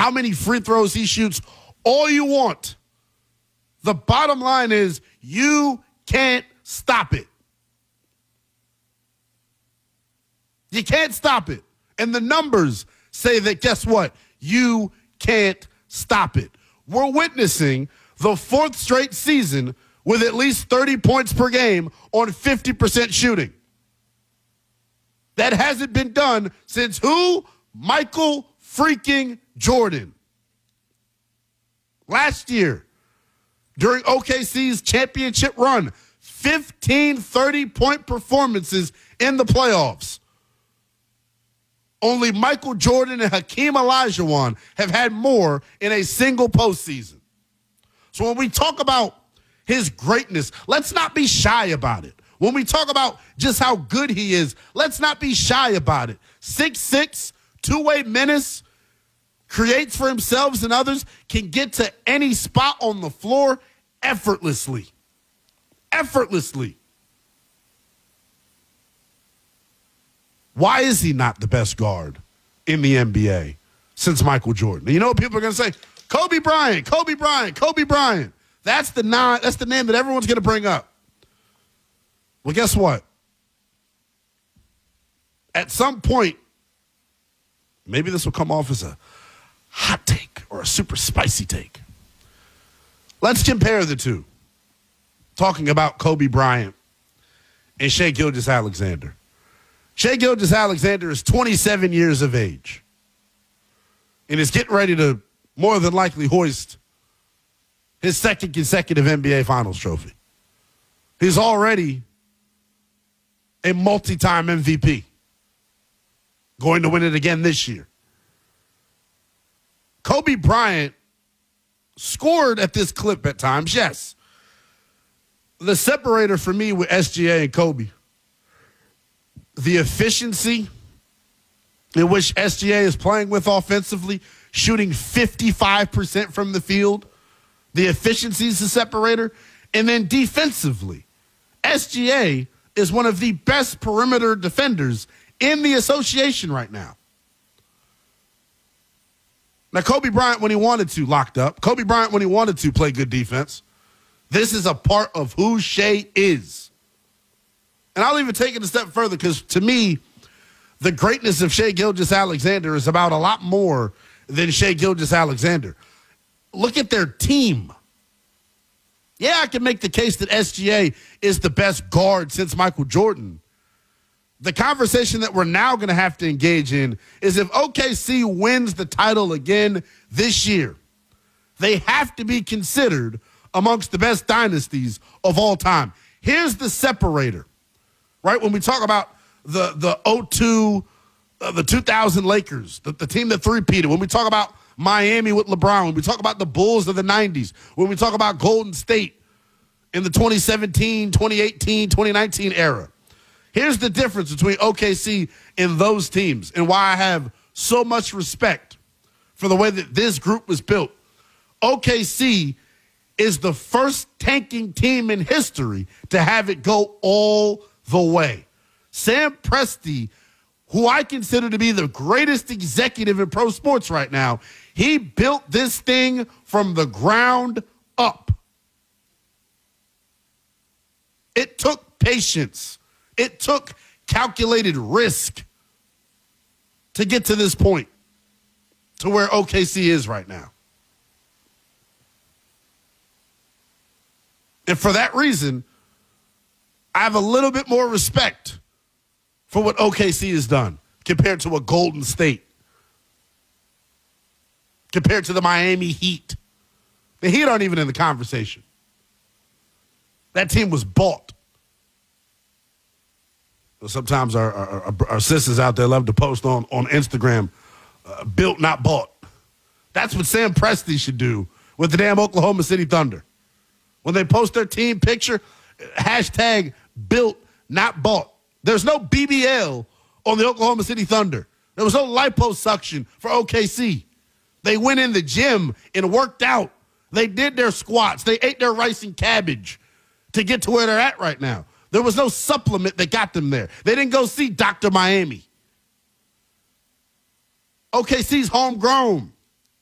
how many free throws he shoots all you want. The bottom line is you can't stop it. You can't stop it. And the numbers say that, guess what? You can't stop it. We're witnessing the fourth straight season with at least 30 points per game on 50% shooting. That hasn't been done since who? Michael freaking Jordan. Last year, during OKC's championship run, 15 30-point performances in the playoffs. Only Michael Jordan and Hakeem Olajuwon have had more in a single postseason. So when we talk about his greatness, let's not be shy about it. When we talk about just how good he is, let's not be shy about it. 6'6", two-way menace, creates for himself and others, can get to any spot on the floor effortlessly. Effortlessly. Why is he not the best guard in the NBA since Michael Jordan? You know what people are going to say? Kobe Bryant, Kobe Bryant, Kobe Bryant. That's the name that everyone's going to bring up. Well, guess what? At some point, maybe this will come off as a hot take or a super spicy take. Let's compare the two. Talking about Kobe Bryant and Shai Gilgeous-Alexander. Shai Gilgeous-Alexander is 27 years of age and is getting ready to more than likely hoist his second consecutive NBA Finals trophy. He's already a multi-time MVP, going to win it again this year. Kobe Bryant scored at this clip at times, yes. The separator for me with SGA and Kobe, the efficiency in which SGA is playing with offensively, shooting 55% from the field. The efficiency is the separator. And then defensively, SGA is one of the best perimeter defenders in the association right now. Now, Kobe Bryant, when he wanted to, locked up. Kobe Bryant, when he wanted to, play good defense. This is a part of who Shai is. And I'll even take it a step further because, to me, the greatness of Shai Gilgeous-Alexander is about a lot more than Shai Gilgeous-Alexander. Look at their team. Yeah, I can make the case that SGA is the best guard since Michael Jordan. The conversation that we're now going to have to engage in is if OKC wins the title again this year, they have to be considered amongst the best dynasties of all time. Here's the separator. Right, when we talk about the 02, the 2000 Lakers, the team that three-peated, when we talk about Miami with LeBron, when we talk about the Bulls of the 90s, when we talk about Golden State in the 2017, 2018, 2019 era, here's the difference between OKC and those teams and why I have so much respect for the way that this group was built. OKC is the first tanking team in history to have it go all the way. Sam Presti, who I consider to be the greatest executive in pro sports right now, he built this thing from the ground up. It took patience. It took calculated risk to get to this point, to where OKC is right now. And for that reason, I have a little bit more respect for what OKC has done compared to a Golden State, compared to the Miami Heat. The Heat aren't even in the conversation. That team was bought. Sometimes our sisters out there love to post on Instagram, built, not bought. That's what Sam Presti should do with the damn Oklahoma City Thunder. When they post their team picture, hashtag built, not bought. There's no BBL on the Oklahoma City Thunder. There was no liposuction for OKC. They went in the gym and worked out. They did their squats. They ate their rice and cabbage to get to where they're at right now. There was no supplement that got them there. They didn't go see Dr. Miami. OKC's homegrown.